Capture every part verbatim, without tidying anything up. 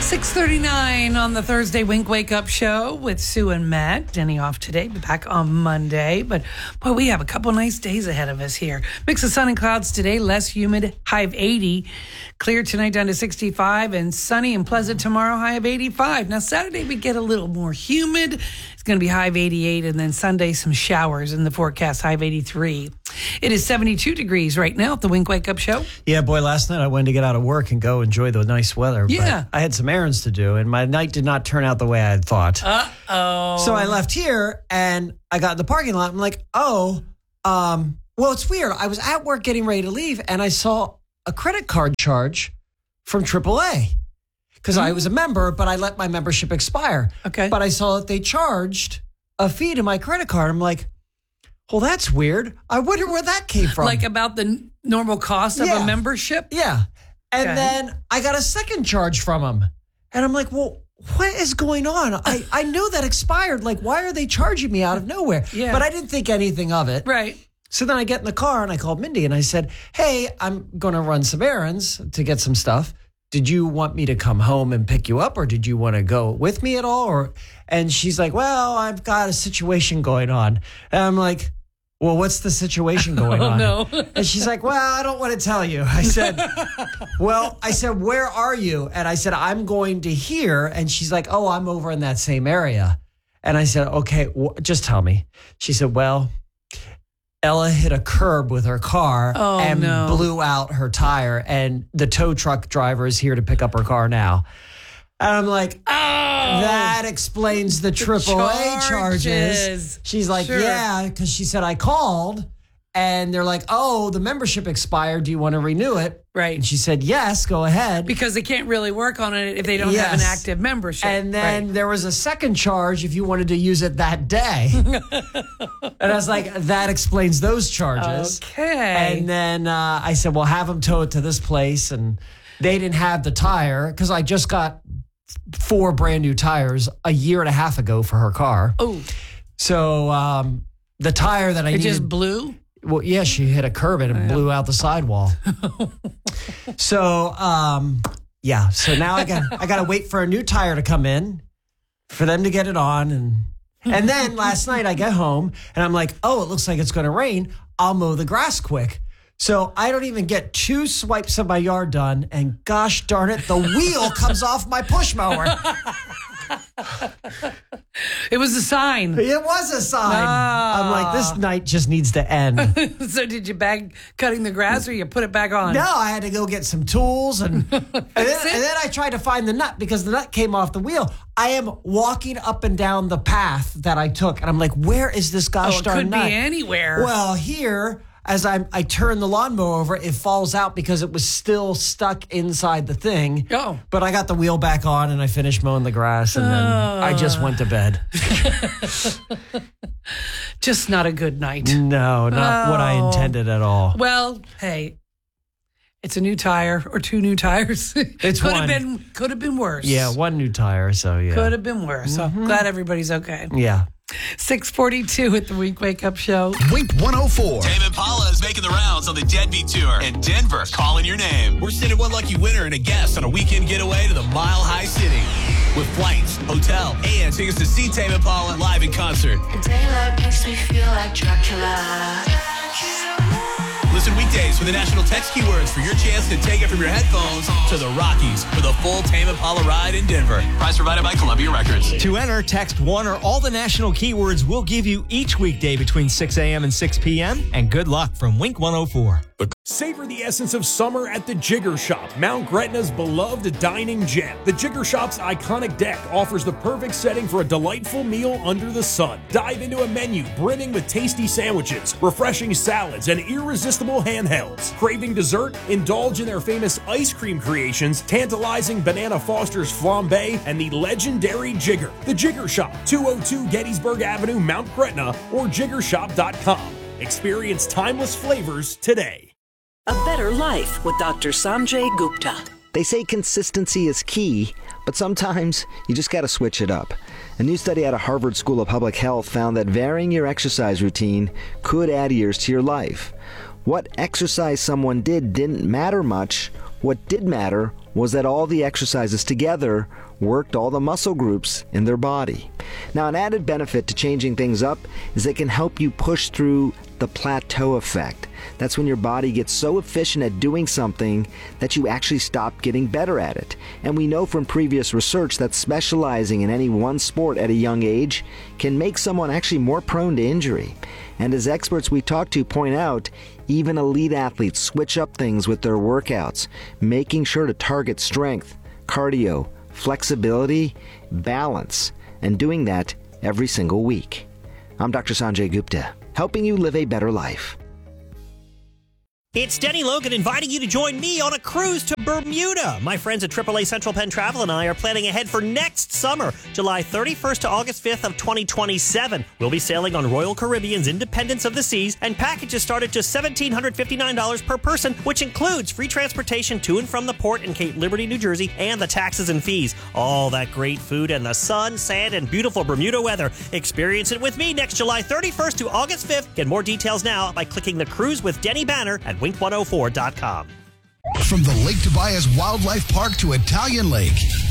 six thirty-nine on the Thursday Wink Wake Up Show with Sue and Matt. Denny off today, be back on Monday. But, boy, we have a couple nice days ahead of us here. Mix of sun and clouds today, less humid, high of eighty. Clear tonight down to sixty-five, and sunny and pleasant tomorrow, high of eighty-five. Now, Saturday we get a little more humid. It's going to be high of eighty-eight, and then Sunday some showers in the forecast, high of eighty-three. It is seventy-two degrees right now at the Wink Wake Up Show. Yeah, boy, last night I wanted to get out of work and go enjoy the nice weather. Yeah. But I had some errands to do, and my night did not turn out the way I had thought. Uh-oh. So I left here, and I got in the parking lot. I'm like, oh, um, well, it's weird. I was at work getting ready to leave, and I saw a credit card charge from triple A. Because I was a member, but I let my membership expire. Okay. But I saw that they charged a fee to my credit card. I'm like, well, that's weird. I wonder where that came from. Like about the n- normal cost of Yeah. a membership? Yeah. And Okay. then I got a second charge from them. And I'm like, well, what is going on? I, I know that expired. Like, why are they charging me out of nowhere? Yeah. But I didn't think anything of it. Right. So then I get in the car and I called Mindy and I said, hey, I'm going to run some errands to get some stuff. Did you want me to come home and pick you up, or did you want to go with me at all? Or, and she's like, well, I've got a situation going on. And I'm like, well, what's the situation going Oh, on? no. And she's like, well, I don't want to tell you. I said, well, I said, where are you? And I said, I'm going to here. And she's like, oh, I'm over in that same area. And I said, okay, w- just tell me. She said, well, Ella hit a curb with her car Oh, and no. blew out her tire, and the tow truck driver is here to pick up her car now. And I'm like, Oh, that explains the triple A charges. charges. She's like, Sure. yeah, because she said I called, and they're like, oh, the membership expired. Do you want to renew it? Right. And she said, yes, go ahead. Because they can't really work on it if they don't have an Yes. active membership. And then Right. there was a second charge if you wanted to use it that day. And I was like, that explains those charges. Okay. And then uh, I said, well, have them tow it to this place. And they didn't have the tire because I just got four brand new tires a year and a half ago for her car. Oh, So um, the tire that I it needed. just blew? Well, yeah, she hit a curb and it blew out the sidewall. So, um, yeah. So now I got I got to wait for a new tire to come in, for them to get it on, and and then last night I get home and I'm like, oh, it looks like it's going to rain. I'll mow the grass quick. So I don't even get two swipes of my yard done, and gosh darn it, the wheel comes off my push mower. It was a sign. It was a sign. Ah. I'm like, this night just needs to end. So did you bag cutting the grass or you put it back on? No, I had to go get some tools, and and, then, and then I tried to find the nut because the nut came off the wheel. I am walking up and down the path that I took, and I'm like, where is this gosh Oh, it darn could nut? be anywhere. Well, here, as I I turn the lawnmower over, it falls out because it was still stuck inside the thing. Oh. But I got the wheel back on, and I finished mowing the grass, and then I just went to bed. Just not a good night. No, not what I Oh. intended at all. Well, hey, it's a new tire or two new tires. It's could one. have been could have been worse. Yeah, one new tire, so yeah. Could have been worse. So I'm glad everybody's okay. Yeah. six forty-two at the Wink Wake Up Show. Wink one oh four. Tame Impala is making the rounds on the Deadbeat Tour, and Denver calling your name. We're sending one lucky winner and a guest on a weekend getaway to the Mile High City with flights, hotel, and tickets to see Tame Impala live in concert. Daylight makes me feel like Dracula. Listen weekdays for the national text keywords for your chance to take it from your headphones to the Rockies for the full Tame Impala ride in Denver. Prize provided by Columbia Records. To enter, text one or all the national keywords we'll give you each weekday between six a.m. and six p.m. And good luck from Wink one oh four. Savor the essence of summer at the Jigger Shop, Mount Gretna's beloved dining gem. The Jigger Shop's iconic deck offers the perfect setting for a delightful meal under the sun. Dive into a menu brimming with tasty sandwiches, refreshing salads, and irresistible handhelds. Craving dessert? Indulge in their famous ice cream creations, tantalizing Banana Foster's flambe, and the legendary Jigger. The Jigger Shop, two oh two Gettysburg Avenue, Mount Gretna, or jigger shop dot com. Experience timeless flavors today. A Better Life with Doctor Sanjay Gupta. They say consistency is key, but sometimes you just gotta switch it up. A new study out of Harvard School of Public Health found that varying your exercise routine could add years to your life. What exercise someone did didn't matter much. What did matter was that all the exercises together worked all the muscle groups in their body. Now, an added benefit to changing things up is they can help you push through the plateau effect. That's when your body gets so efficient at doing something that you actually stop getting better at it. And we know from previous research that specializing in any one sport at a young age can make someone actually more prone to injury. And as experts we talk to point out, even elite athletes switch up things with their workouts, making sure to target strength, cardio, flexibility, balance, and doing that every single week. I'm Doctor Sanjay Gupta, helping you live a better life. It's Denny Logan inviting you to join me on a cruise to Bermuda. My friends at triple A Central Penn Travel and I are planning ahead for next summer, July thirty-first to August fifth of twenty twenty-seven. We'll be sailing on Royal Caribbean's Independence of the Seas, and packages start at just one thousand seven hundred fifty-nine dollars per person, which includes free transportation to and from the port in Cape Liberty, New Jersey, and the taxes and fees. All that great food and the sun, sand, and beautiful Bermuda weather. Experience it with me next July thirty-first to August fifth. Get more details now by clicking the Cruise with Denny banner at wink one oh four dot com. From the Lake Tobias Wildlife Park to Italian Lake.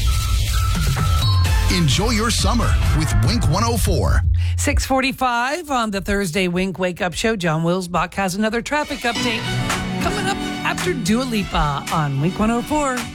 Enjoy your summer with Wink one oh four. six forty-five on the Thursday Wink Wake Up Show. John Wilsbach has another traffic update coming up after Dua Lipa on Wink one oh four.